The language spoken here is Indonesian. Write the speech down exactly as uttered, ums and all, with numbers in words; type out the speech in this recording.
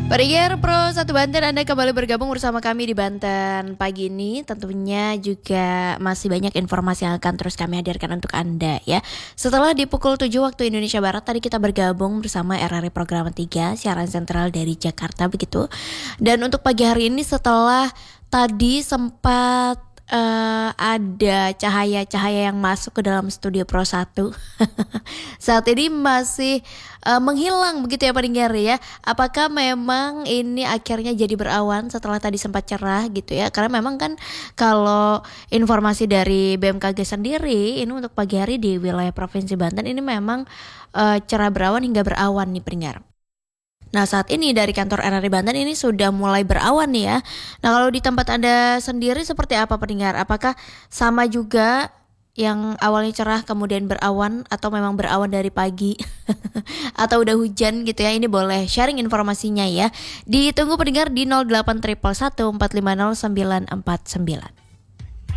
Pendengar Pro satu Banten, Anda kembali bergabung bersama kami di Banten pagi ini. Tentunya juga masih banyak informasi yang akan terus kami hadirkan untuk Anda ya. Setelah di pukul tujuh waktu Indonesia Barat, tadi kita bergabung bersama R R I Program tiga, siaran sentral dari Jakarta begitu. Dan untuk pagi hari ini setelah tadi sempat Uh, ada cahaya-cahaya yang masuk ke dalam studio Pro satu. Saat ini masih uh, menghilang begitu ya pendengar ya. Apakah memang ini akhirnya jadi berawan setelah tadi sempat cerah gitu ya? Karena memang kan kalau informasi dari B M K G sendiri ini untuk pagi hari di wilayah Provinsi Banten ini memang uh, cerah berawan hingga berawan nih pendengar. Nah saat ini dari kantor R R I Banten ini sudah mulai berawan nih ya. Nah kalau di tempat Anda sendiri seperti apa pendengar? Apakah sama juga yang awalnya cerah kemudian berawan atau memang berawan dari pagi atau udah hujan gitu ya? Ini boleh sharing informasinya ya. Ditunggu pendengar di nol delapan satu satu empat lima nol sembilan empat sembilan.